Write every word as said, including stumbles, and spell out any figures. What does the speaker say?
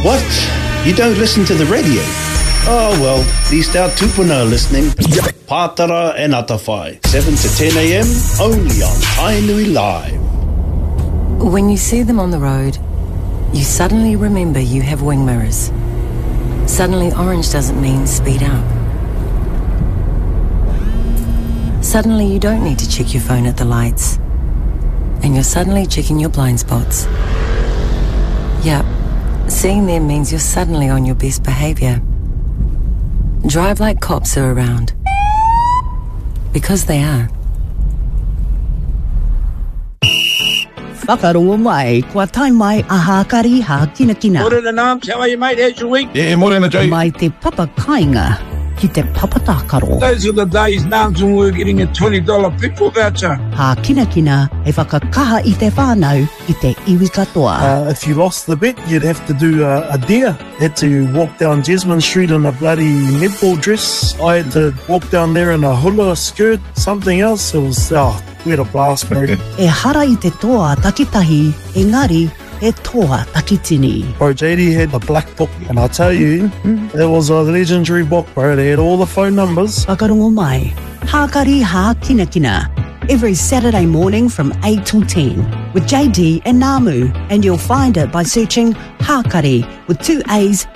What? You don't listen to the radio? Oh, well, at least our tupuna are listening. Pātara and Atawhai, seven to ten a.m, only on Tainui Live. When you see them on the road, you suddenly remember you have wing mirrors. Suddenly orange doesn't mean speed up. Suddenly you don't need to check your phone at the lights. And you're suddenly checking your blind spots. Yep, seeing them means you're suddenly on your best behaviour. Drive like cops are around. Because they are. Whakarongo mai, kua tai mai a Hākari ha kina kina. Morena Nams, how are you, mate? How's your week? Yeah, morena, Jay. Mai te papa kainga ki te papatakaro. Those are the days Nams when we were getting a twenty dollar petrol voucher. Ha kina kina e whakakaha I te whānau I te iwi katoa. Uh, if you lost the bet, you'd have to do uh, a dare. Had to walk down Jasmine Street in a bloody netball dress. I had to walk down there in a hula skirt, something else. It was, oh, we had a blast, bro. E hara I te toa takitahi, engari e toa takitini. Bro, J D had the black book, and I tell you, it was a legendary book, bro. They had all the phone numbers. Whakarongo mai, Hākari ha kina kina. Every Saturday morning from eight till ten with J D and Namu, and you'll find it by searching Hākari with two A's